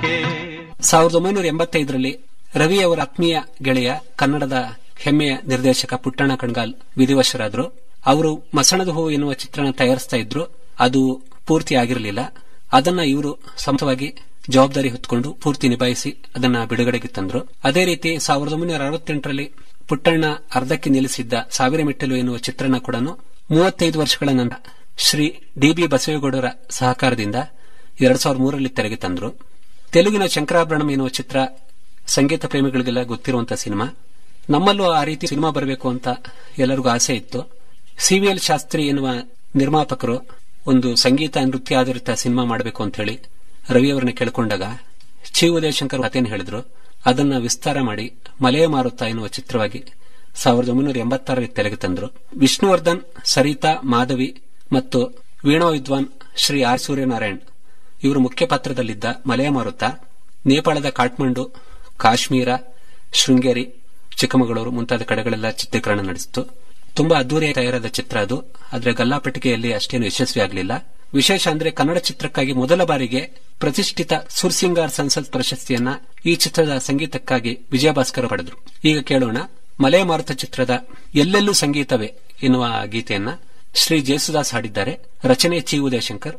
1985ರಲ್ಲಿ ರವಿ ಅವರ ಆತ್ಮೀಯ ಗೆಳೆಯ ಕನ್ನಡದ ಹೆಮ್ಮೆಯ ನಿರ್ದೇಶಕ ಪುಟ್ಟಣ್ಣ ಕಣಗಾಲ್ ವಿಧಿವಶರಾದ್ರು. ಅವರು ಮಸಣದ ಹೂ ಎನ್ನುವ ಚಿತ್ರಣ ತಯಾರಿಸ್ತಾ ಇದ್ರು. ಅದು ಪೂರ್ತಿ ಆಗಿರಲಿಲ್ಲ. ಅದನ್ನ ಇವರು ಸಮರ್ಥವಾಗಿ ಜವಾಬ್ದಾರಿ ಹೊತ್ತುಕೊಂಡು ಪೂರ್ತಿ ನಿಭಾಯಿಸಿ ಅದನ್ನ ಬಿಡುಗಡೆಗೆ ತಂದ್ರು. ಅದೇ ರೀತಿ 1968ರಲ್ಲಿ ಪುಟ್ಟಣ್ಣ ಅರ್ಧಕ್ಕೆ ನಿಲ್ಲಿಸಿದ್ದ ಸಾವಿರ ಮೆಟ್ಟಿಲು ಎನ್ನುವ ಚಿತ್ರಣ ಕೂಡ 35 ವರ್ಷಗಳ ನಂತರ ಶ್ರೀ ಡಿ.ಬಿ. ಬಸವೇಗೌಡರ ಸಹಕಾರದಿಂದ 2003ರಲ್ಲಿ ತೆರೆಗೆ ತಂದ್ರು. ತೆಲುಗಿನ ಶಂಕರಾಭರಣಂ ಎನ್ನುವ ಚಿತ್ರ ಸಂಗೀತ ಪ್ರೇಮಿಗಳಿಗೆಲ್ಲ ಗೊತ್ತಿರುವಂತಹ ಸಿನಿಮಾ. ನಮ್ಮಲ್ಲೂ ಆ ರೀತಿ ಸಿನಿಮಾ ಬರಬೇಕು ಅಂತ ಎಲ್ಲರಿಗೂ ಆಸೆ ಇತ್ತು. ಸಿವಿಎಲ್ ಶಾಸ್ತ್ರಿ ಎನ್ನುವ ನಿರ್ಮಾಪಕರು ಒಂದು ಸಂಗೀತ ನೃತ್ಯ ಆಧಾರಿತ ಸಿನಿಮಾ ಮಾಡಬೇಕು ಅಂತ ಹೇಳಿ ರವಿಯವರನ್ನ ಕೇಳಿಕೊಂಡಾಗ ಚಿ ಉದಯಶಂಕರ್ ಕಥೆಯನ್ನು ಹೇಳಿದ್ರು. ಅದನ್ನ ವಿಸ್ತಾರ ಮಾಡಿ ಮಲೆಯ ಮಾರುತ ಎನ್ನುವ ಚಿತ್ರವಾಗಿ 1986ರಲ್ಲಿ ತೆರೆಗೆ ತಂದ್ರು. ವಿಷ್ಣುವರ್ಧನ್, ಸರಿತಾ, ಮಾಧವಿ ಮತ್ತು ವೀಣಾ ವಿದ್ವಾನ್ ಶ್ರೀ ಆರ್ ಸೂರ್ಯನಾರಾಯಣ್ ಇವರು ಮುಖ್ಯ ಪಾತ್ರದಲ್ಲಿದ್ದ ಮಲೆಯ ಮಾರುತ ನೇಪಾಳದ ಕಾಠ್ಮಂಡು, ಕಾಶ್ಮೀರ, ಶೃಂಗೇರಿ, ಚಿಕ್ಕಮಗಳೂರು ಮುಂತಾದ ಕಡೆಗಳೆಲ್ಲ ಚಿತ್ರೀಕರಣ ನಡೆಸಿತು. ತುಂಬಾ ಅದ್ದೂರಿಯಾಗಿ ತಯಾರಾದ ಚಿತ್ರ ಅದು. ಆದರೆ ಗಲ್ಲಾಪೆಟ್ಟಿಗೆಯಲ್ಲಿ ಅಷ್ಟೇನು ಯಶಸ್ವಿ ಆಗಲಿಲ್ಲ. ವಿಶೇಷ ಅಂದ್ರೆ ಕನ್ನಡ ಚಿತ್ರಕ್ಕಾಗಿ ಮೊದಲ ಬಾರಿಗೆ ಪ್ರತಿಷ್ಠಿತ ಸುರ್ಸಿಂಗಾರ್ ಸಂಸತ್ ಪ್ರಶಸ್ತಿಯನ್ನ ಈ ಚಿತ್ರದ ಸಂಗೀತಕ್ಕಾಗಿ ವಿಜಯಭಾಸ್ಕರ್ ಪಡೆದರು. ಈಗ ಕೇಳೋಣ ಮಲೆಯ ಮಾರುತ ಚಿತ್ರದ ಎಲ್ಲೆಲ್ಲೂ ಸಂಗೀತವೇ ಎನ್ನುವ ಗೀತೆಯನ್ನ ಶ್ರೀ ಜೇಸುದಾಸ್ ಹಾಡಿದ್ದಾರೆ. ರಚನೆ ಚಿ ಉದಯಶಂಕರ್.